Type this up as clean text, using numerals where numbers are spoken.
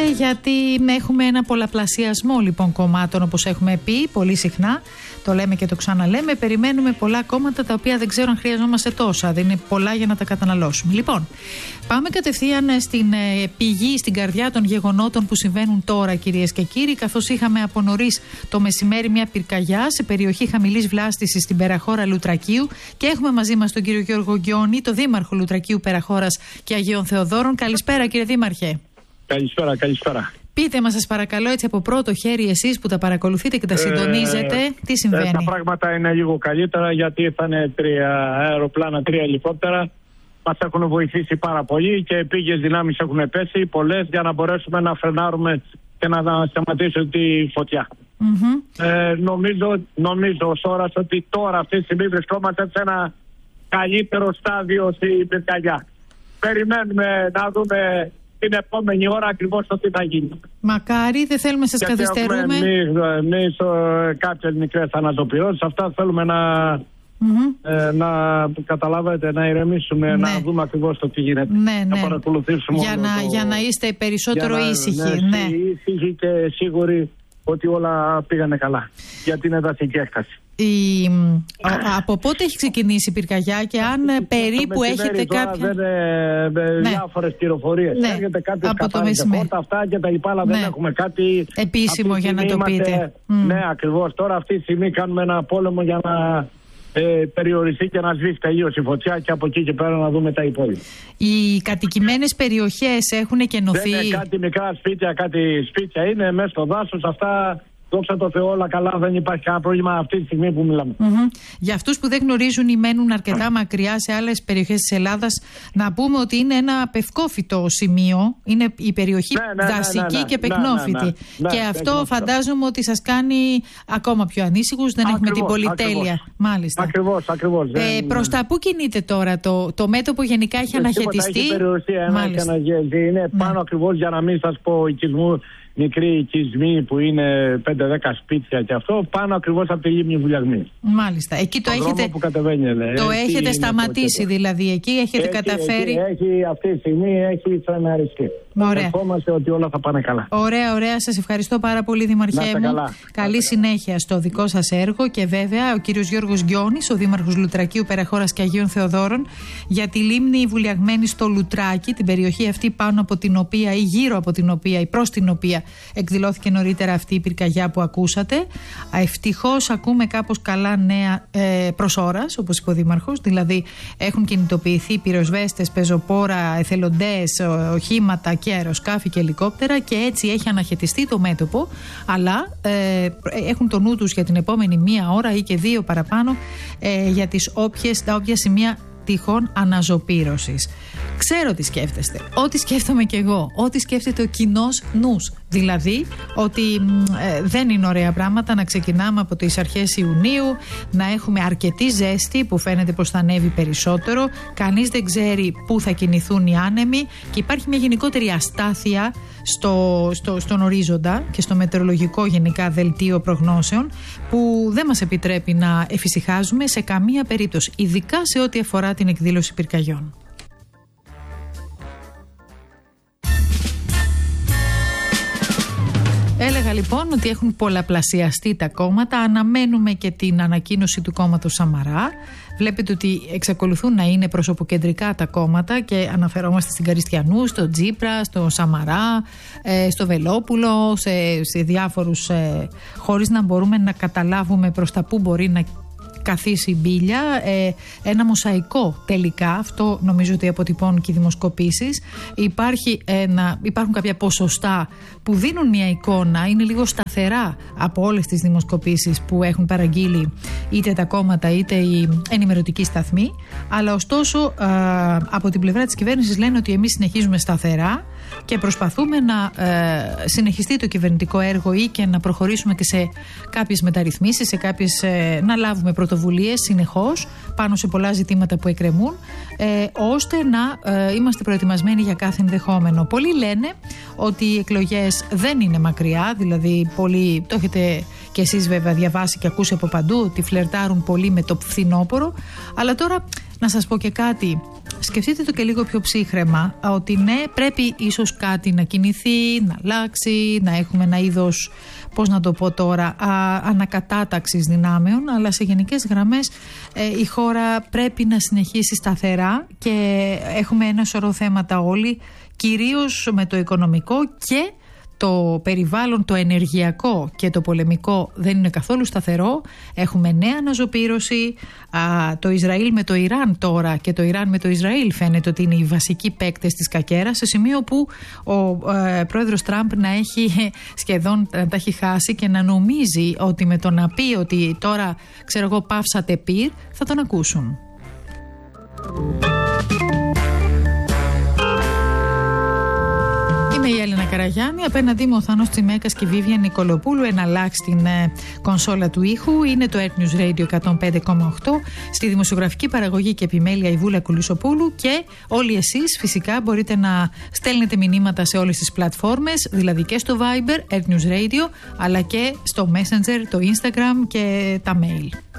γιατί έχουμε ένα πολλαπλασιασμό λοιπόν κομμάτων, όπως έχουμε πει πολύ συχνά. Το λέμε και το ξαναλέμε. Περιμένουμε πολλά κόμματα τα οποία δεν ξέρω αν χρειαζόμαστε τόσα. Δεν είναι πολλά για να τα καταναλώσουμε. Λοιπόν, πάμε κατευθείαν στην πηγή, στην καρδιά των γεγονότων που συμβαίνουν τώρα, κυρίες και κύριοι. Καθώς είχαμε από νωρίς το μεσημέρι μια πυρκαγιά σε περιοχή χαμηλής βλάστησης στην Περαχώρα Λουτρακίου. Και έχουμε μαζί μας τον κύριο Γιώργο Γκιόνη, το δήμαρχο Λουτρακίου, Περαχώρας και Αγίων Θεοδόρων. Καλησπέρα, κύριε Δήμαρχε. Καλησπέρα. Πείτε μας, σας παρακαλώ, έτσι από πρώτο χέρι, εσείς που τα παρακολουθείτε και τα συντονίζετε, τι συμβαίνει? Τα πράγματα είναι λίγο καλύτερα, γιατί ήρθαν 3 αεροπλάνα, 3 ελικόπτερα. Μας έχουν βοηθήσει πάρα πολύ και πήγες δυνάμεις έχουν πέσει πολλές για να μπορέσουμε να φρενάρουμε και να σταματήσουμε τη φωτιά. Νομίζω ως ώρας ότι τώρα αυτή τη στιγμή βρισκόμαστε σε ένα καλύτερο στάδιο στην πυρκαγιά. Περιμένουμε να δούμε την επόμενη ώρα ακριβώς το τι θα γίνει. Μακάρι, δεν θέλουμε να σας καθυστερούμε. Εμείς κάποιες μικρές αναζωπηρώσεις, αυτά θέλουμε να καταλάβετε, να ηρεμήσουμε, να δούμε ακριβώς το τι γίνεται. Να παρακολουθήσουμε για να είστε περισσότερο ήσυχοι. Ήσυχοι και σίγουροι ότι όλα πήγανε καλά για την εδαφική έκταση. Από πότε έχει ξεκινήσει η πυρκαγιά και αν περίπου έχετε κάποια... Διάφορες πληροφορίες. Έρχεται κάποιος κατάρει πόρτα αυτά και τα λοιπά, αλλά δεν έχουμε κάτι επίσημο για να το πείτε. Ναι, ακριβώς. Τώρα αυτή τη στιγμή κάνουμε ένα πόλεμο για να περιοριστεί και να σβήσει τελείως η φωτιά και από εκεί και πέρα να δούμε τα υπόλοιπα. Οι κατοικημένες περιοχές έχουν κενωθεί? Δεν είναι κάτι μικρά σπίτια, κάτι σπίτια είναι μέσα στο δάσος, αυτά. Δόξα τω Θεώ, όλα καλά, δεν υπάρχει κανένα πρόβλημα αυτή τη στιγμή που μιλάμε. Για αυτούς που δεν γνωρίζουν ή μένουν αρκετά μακριά σε άλλες περιοχές της Ελλάδας, να πούμε ότι είναι ένα πευκόφυτο σημείο. Είναι η περιοχή δασική και πυκνόφυτη. Και αυτό φαντάζομαι ότι σας κάνει ακόμα πιο ανήσυχους. Δεν έχουμε την πολυτέλεια. Μάλιστα. Ακριβώς. Προς τα πού κινείται τώρα το μέτωπο? Γενικά έχει αναχαιτιστεί? Έχει περιοριστεί, είναι πάνω ακριβώς, για να μην σας πω οικισμού. Μικροί οικισμοί που είναι 5-10 σπίτια και αυτό, πάνω ακριβώς από τη λίμνη Βουλιαγμή. Μάλιστα. Εκεί το έχετε σταματήσει, δηλαδή. Εκεί έχετε καταφέρει. Αυτή τη στιγμή έχει φρεναριστεί. Ευχόμαστε ότι όλα θα πάνε καλά. Ωραία. Σας ευχαριστώ πάρα πολύ, Δήμαρχέ μου. Καλή συνέχεια στο δικό σας έργο. Και βέβαια ο κύριος Γιώργος Γκιόνης, ο δήμαρχος Λουτρακίου, Περαχώρας και Αγίων Θεοδόρων, για τη λίμνη Βουλιαγμένη στο Λουτράκι, την περιοχή αυτή πάνω από την οποία ή γύρω από την οποία ή προς την οποία εκδηλώθηκε νωρίτερα αυτή η πυρκαγιά που ακούσατε. Ευτυχώς ακούμε κάπως καλά νέα προς ώρας, όπως είπε ο Δήμαρχος. Δηλαδή έχουν κινητοποιηθεί πυροσβέστες, πεζοπόρα, εθελοντές, οχήματα και αεροσκάφη και ελικόπτερα, και έτσι έχει αναχαιτιστεί το μέτωπο. Αλλά έχουν το νου τους για την επόμενη 1 ώρα ή και 2 παραπάνω για τα όποια σημεία τυχόν αναζωπήρωσης. Ξέρω τι σκέφτεστε. Ό,τι σκέφτομαι κι εγώ. Ό,τι σκέφτεται ο κοινός νους. Δηλαδή ότι δεν είναι ωραία πράγματα να ξεκινάμε από τις αρχές Ιουνίου, να έχουμε αρκετή ζέστη που φαίνεται πως θα ανέβει περισσότερο. Κανείς δεν ξέρει πού θα κινηθούν οι άνεμοι και υπάρχει μια γενικότερη αστάθεια στον ορίζοντα και στο μετεωρολογικό γενικά δελτίο προγνώσεων, που δεν μας επιτρέπει να εφησυχάζουμε σε καμία περίπτωση, ειδικά σε ό,τι αφορά την εκδήλωση πυρκαγιών. Έλεγα λοιπόν ότι έχουν πολλαπλασιαστεί τα κόμματα. Αναμένουμε και την ανακοίνωση του κόμματος Σαμαρά. Βλέπετε ότι εξακολουθούν να είναι προσωποκεντρικά τα κόμματα και αναφερόμαστε στην Καριστιανού, στο Τζίπρα, στο Σαμαρά, στο Βελόπουλο, σε διάφορους, χωρίς να μπορούμε να καταλάβουμε προς τα πού μπορεί να καθίσει η μπίλια. Ένα μοσαϊκό τελικά, αυτό νομίζω ότι αποτυπώνουν και οι δημοσκοπήσεις. Υπάρχουν κάποια ποσοστά που δίνουν μια εικόνα, είναι λίγο σταθερά από όλες τις δημοσκοπήσεις που έχουν παραγγείλει είτε τα κόμματα είτε οι ενημερωτικοί σταθμοί, αλλά ωστόσο από την πλευρά της κυβέρνησης λένε ότι εμείς συνεχίζουμε σταθερά και προσπαθούμε να συνεχιστεί το κυβερνητικό έργο ή και να προχωρήσουμε και σε κάποιες μεταρρυθμίσεις, να λάβουμε πρωτοβουλίες συνεχώς πάνω σε πολλά ζητήματα που εκκρεμούν, ώστε να είμαστε προετοιμασμένοι για κάθε ενδεχόμενο. Πολλοί λένε ότι οι εκλογές δεν είναι μακριά, δηλαδή πολλοί, το έχετε και εσείς βέβαια διαβάσει και ακούσει από παντού, ότι φλερτάρουν πολύ με το φθινόπωρο, αλλά τώρα να σας πω και κάτι. σκεφτείτε το και λίγο πιο ψύχραιμα, ότι ναι, πρέπει ίσως κάτι να κινηθεί, να αλλάξει, να έχουμε ένα είδος, πώς να το πω τώρα, ανακατάταξης δυνάμεων, αλλά σε γενικές γραμμές η χώρα πρέπει να συνεχίσει σταθερά και έχουμε ένα σωρό θέματα όλοι, κυρίως με το οικονομικό, και το περιβάλλον, το ενεργειακό και το πολεμικό δεν είναι καθόλου σταθερό. Έχουμε νέα αναζωπήρωση. Το Ισραήλ με το Ιράν τώρα και το Ιράν με το Ισραήλ φαίνεται ότι είναι οι βασικοί παίκτες της κακέρας, σε σημείο που ο πρόεδρος Τραμπ να έχει σχεδόν τα έχει χάσει και να νομίζει ότι με το να πει ότι τώρα, ξέρω εγώ, πάυσατε πυρ, θα τον ακούσουν. Είμαι η Έλληνα Καραγιάννη, απέναντί μου ο Θάνος Τσιμέκας και η Βίβια Νικολοπούλου. Εναλλάξει στην κονσόλα του ήχου είναι το Earth News Radio 105,8. Στη δημοσιογραφική παραγωγή και επιμέλεια η Βούλα Κουλισοπούλου, και όλοι εσείς φυσικά μπορείτε να στέλνετε μηνύματα σε όλες τις πλατφόρμες, δηλαδή και στο Viber, Earth News Radio, αλλά και στο Messenger, το Instagram και τα mail.